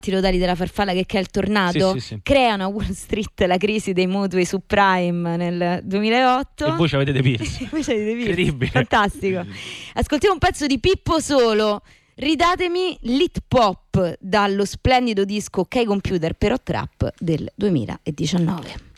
Titoli della farfalla che è il tornado, Sì. creano a Wall Street la crisi dei mutui subprime nel 2008. E voi ci avete dei Beatles. Incredibile. Fantastico. Ascoltiamo un pezzo di Pippo Solo, Ridatemi l'hit pop, dallo splendido disco Ok Computer però Trap del 2019.